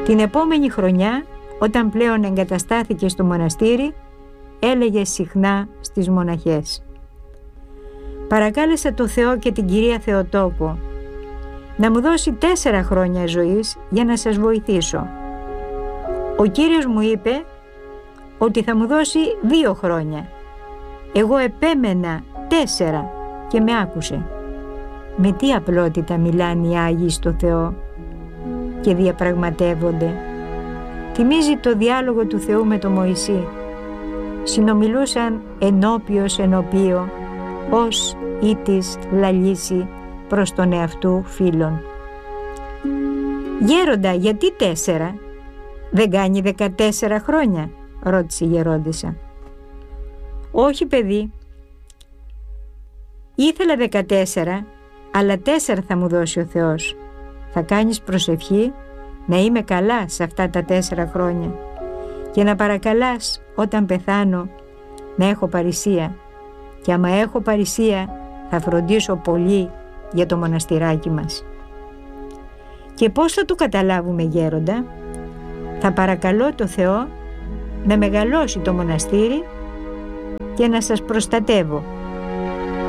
Την επόμενη χρονιά, όταν πλέον εγκαταστάθηκε στο μοναστήρι, έλεγε συχνά στις μοναχές: «Παρακάλεσα το Θεό και την κυρία Θεοτόκο να μου δώσει 4 χρόνια ζωής για να σας βοηθήσω. Ο Κύριος μου είπε ότι θα μου δώσει 2 χρόνια. Εγώ επέμενα 4 και με άκουσε». Με τι απλότητα μιλάνε οι Άγιοι στο Θεό και διαπραγματεύονται. Θυμίζει το διάλογο του Θεού με τον Μωυσή. Συνομιλούσαν ενώπιος ενωπίο, ως ή της λαλήσει προς τον εαυτού φίλων. «Γέροντα, γιατί 4? Δεν κάνει 14 χρόνια?» ρώτησε η γερόντισσα. «Όχι, παιδί. Ήθελα 14, αλλά 4 θα μου δώσει ο Θεός. Θα κάνεις προσευχή να είμαι καλά σε αυτά τα 4 χρόνια και να παρακαλάς όταν πεθάνω να έχω παρησία, και άμα έχω παρησία θα φροντίσω πολύ για το μοναστηράκι μας». «Και πώς θα το καταλάβουμε, γέροντα?» «Θα παρακαλώ το Θεό να μεγαλώσει το μοναστήρι και να σας προστατεύω